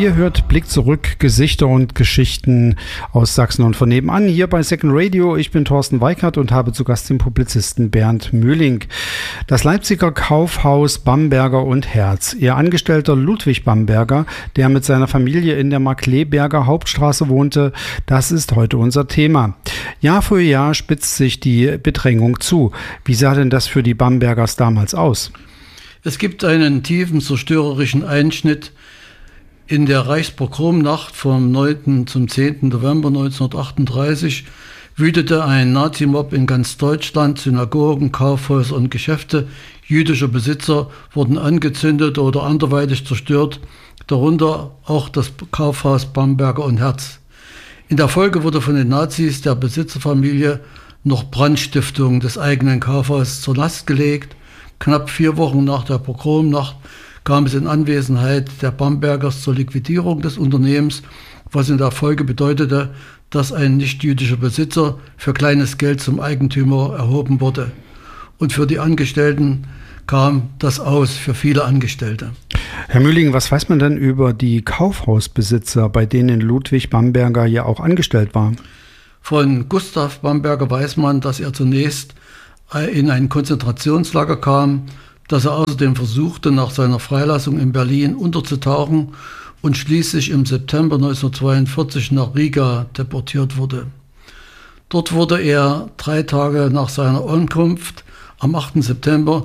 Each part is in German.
Ihr hört Blick zurück, Gesichter und Geschichten aus Sachsen und von nebenan hier bei Second Radio. Ich bin Thorsten Weikert und habe zu Gast den Publizisten Bernd Mühling. Das Leipziger Kaufhaus Bamberger und Herz. Ihr Angestellter Ludwig Bamberger, der mit seiner Familie in der Markkleeberger Hauptstraße wohnte, das ist heute unser Thema. Jahr für Jahr spitzt sich die Bedrängung zu. Wie sah denn das für die Bambergers damals aus? Es gibt einen tiefen zerstörerischen Einschnitt. In der Reichspogromnacht vom 9. zum 10. November 1938 wütete ein Nazimob in ganz Deutschland. Synagogen, Kaufhäuser und Geschäfte jüdischer Besitzer wurden angezündet oder anderweitig zerstört, darunter auch das Kaufhaus Bamberger und Herz. In der Folge wurde von den Nazis der Besitzerfamilie noch Brandstiftung des eigenen Kaufhauses zur Last gelegt. Knapp 4 Wochen nach der Pogromnacht kam es in Anwesenheit der Bambergers zur Liquidierung des Unternehmens, was in der Folge bedeutete, dass ein nichtjüdischer Besitzer für kleines Geld zum Eigentümer erhoben wurde. Und für die Angestellten kam das aus für viele Angestellte. Herr Mühling, was weiß man denn über die Kaufhausbesitzer, bei denen Ludwig Bamberger ja auch angestellt war? Von Gustav Bamberger weiß man, dass er zunächst in ein Konzentrationslager kam, dass er außerdem versuchte, nach seiner Freilassung in Berlin unterzutauchen und schließlich im September 1942 nach Riga deportiert wurde. Dort wurde er 3 Tage nach seiner Ankunft am 8. September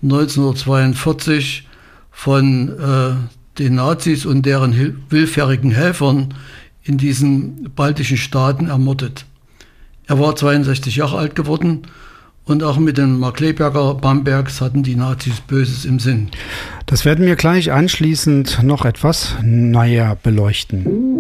1942 von den Nazis und deren willfährigen Helfern in diesen baltischen Staaten ermordet. Er war 62 Jahre alt geworden. Und auch mit den Markkleeberger Bambergs hatten die Nazis Böses im Sinn. Das werden wir gleich anschließend noch etwas näher beleuchten.